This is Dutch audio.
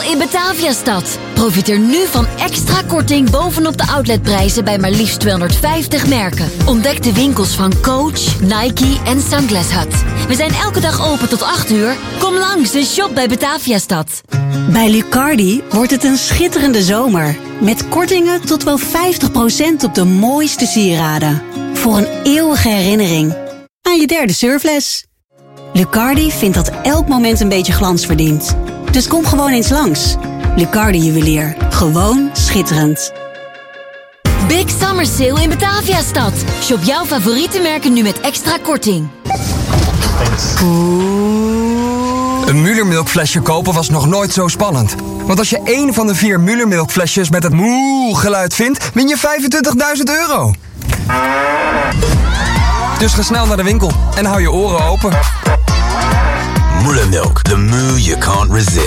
in Bataviastad. Profiteer nu van extra korting bovenop de outletprijzen bij maar liefst 250 merken. Ontdek de winkels van Coach, Nike en Sunglass Hut. We zijn elke dag open tot 8 uur. Kom langs en shop bij Bataviastad. Bij Lucardi wordt het een schitterende zomer. Met kortingen tot wel 50% op de mooiste sieraden. Voor een eeuwige herinnering aan je derde surfles. Lucardi vindt dat elk moment een beetje glans verdient. Dus kom gewoon eens langs. Lucardi Juwelier. Gewoon schitterend. Big Summer Sale in Bataviastad. Shop jouw favoriete merken nu met extra korting. Een Müller-melkflesje kopen was nog nooit zo spannend. Want als je 1 van de 4 Müller-melkflesjes met het moe-geluid vindt, win je €25.000. Dus ga snel naar de winkel en hou je oren open. Müller Milk, the moo you can't resist.